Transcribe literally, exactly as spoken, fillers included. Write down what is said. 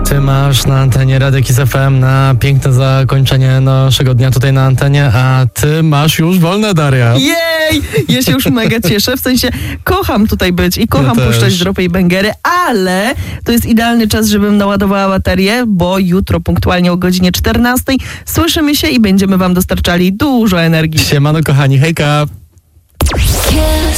Ty masz na antenie Radia Kiss F M na piękne zakończenie naszego dnia tutaj na antenie, a ty masz już wolne, Daria. Jej! Ja się już mega cieszę, w sensie kocham tutaj być i kocham Ja puszczać też. dropy i bangery, ale to jest idealny czas, żebym naładowała baterię, bo jutro punktualnie o godzinie czternastej słyszymy się i będziemy wam dostarczali dużo energii. Siemano kochani, hejka. Kiss.